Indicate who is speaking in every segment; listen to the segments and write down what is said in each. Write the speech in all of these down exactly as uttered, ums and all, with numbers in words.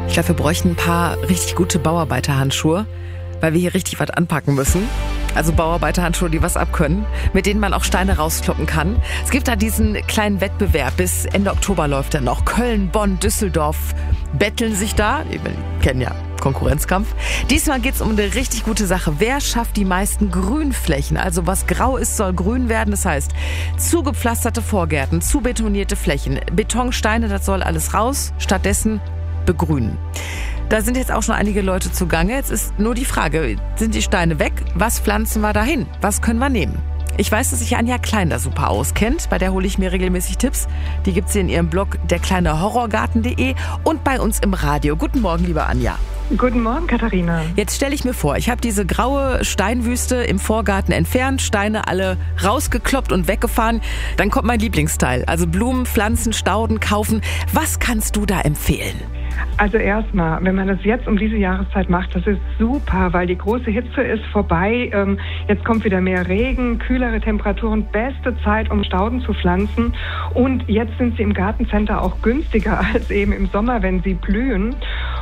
Speaker 1: Ich glaube, wir bräuchten ein paar richtig gute Bauarbeiterhandschuhe, weil wir hier richtig was anpacken müssen. Also Bauarbeiterhandschuhe, die was abkönnen, mit denen man auch Steine rauskloppen kann. Es gibt da diesen kleinen Wettbewerb, bis Ende Oktober läuft er noch. Köln, Bonn, Düsseldorf betteln sich da. Wir kennen ja Konkurrenzkampf. Diesmal geht es um eine richtig gute Sache. Wer schafft die meisten Grünflächen? Also was grau ist, soll grün werden. Das heißt, zugepflasterte Vorgärten, zubetonierte Flächen, Betonsteine, das soll alles raus. Stattdessen begrünen. Da sind jetzt auch schon einige Leute zugange. Jetzt ist nur die Frage, sind die Steine weg? Was pflanzen wir dahin? Was können wir nehmen? Ich weiß, dass sich Anja Klein da super auskennt. Bei der hole ich mir regelmäßig Tipps. Die gibt sie in ihrem Blog der kleine Horrorgarten punkt de und bei uns im Radio. Guten Morgen, liebe Anja.
Speaker 2: Guten Morgen, Katharina.
Speaker 1: Jetzt stelle ich mir vor, ich habe diese graue Steinwüste im Vorgarten entfernt, Steine alle rausgekloppt und weggefahren. Dann kommt mein Lieblingsteil, also Blumen, Pflanzen, Stauden kaufen. Was kannst du da empfehlen?
Speaker 2: Also erstmal, wenn man das jetzt um diese Jahreszeit macht, das ist super, weil die große Hitze ist vorbei. Ähm, jetzt kommt wieder mehr Regen, kühlere Temperaturen, beste Zeit, um Stauden zu pflanzen. Und jetzt sind sie im Gartencenter auch günstiger als eben im Sommer, wenn sie blühen.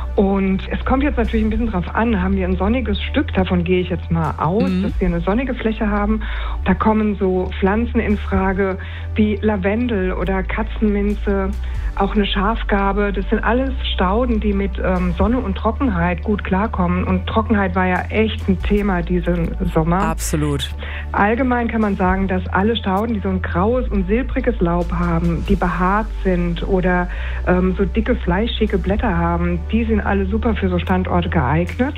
Speaker 2: Und es kommt jetzt natürlich ein bisschen drauf an, haben wir ein sonniges Stück, davon gehe ich jetzt mal aus, mhm. dass wir eine sonnige Fläche haben. Da kommen so Pflanzen in Frage wie Lavendel oder Katzenminze, auch eine Schafgarbe. Das sind alles Stauden, die mit ähm, Sonne und Trockenheit gut klarkommen. Und Trockenheit war ja echt ein Thema diesen Sommer.
Speaker 1: Absolut.
Speaker 2: Allgemein kann man sagen, dass alle Stauden, die so ein graues und silbriges Laub haben, die behaart sind oder ähm, so dicke, fleischige Blätter haben, die sind alle super für so Standorte geeignet.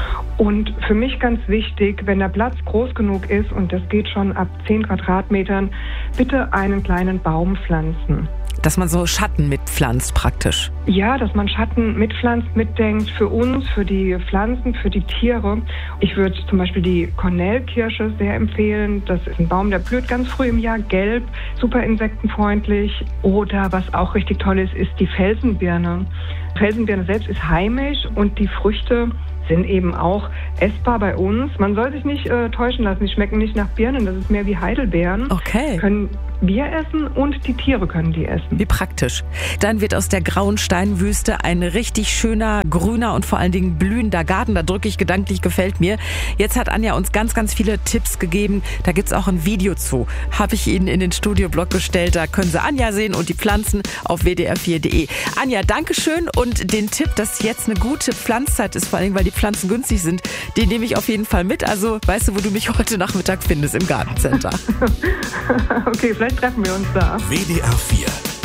Speaker 2: Und für mich ganz wichtig, wenn der Platz groß genug ist, und das geht schon ab zehn Quadratmetern, bitte einen kleinen Baum pflanzen.
Speaker 1: Dass man so Schatten mitpflanzt praktisch.
Speaker 2: Ja, dass man Schatten mitpflanzt, mitdenkt für uns, für die Pflanzen, für die Tiere. Ich würde zum Beispiel die Kornellkirsche sehr empfehlen. Das ist ein Baum, der blüht ganz früh im Jahr, gelb, super insektenfreundlich. Oder was auch richtig toll ist, ist die Felsenbirne. Felsenbirne selbst ist heimisch und die Früchte sind eben auch essbar bei uns. Man soll sich nicht äh, täuschen lassen, die schmecken nicht nach Birnen, das ist mehr wie Heidelbeeren.
Speaker 1: Okay.
Speaker 2: Können wir essen und die Tiere können die essen.
Speaker 1: Wie praktisch. Dann wird aus der grauen Steinwüste ein richtig schöner, grüner und vor allen Dingen blühender Garten. Da drücke ich gedanklich, gefällt mir. Jetzt hat Anja uns ganz, ganz viele Tipps gegeben. Da gibt's auch ein Video zu. Habe ich Ihnen in den Studioblog gestellt. Da können Sie Anja sehen und die Pflanzen auf w d r vier punkt de. Anja, danke schön und den Tipp, dass jetzt eine gute Pflanzzeit ist, vor allem weil die Pflanzen günstig sind, den nehme ich auf jeden Fall mit. Also weißt du, wo du mich heute Nachmittag findest im Gartencenter.
Speaker 2: Okay, vielleicht treffen wir uns da.
Speaker 3: W D R vier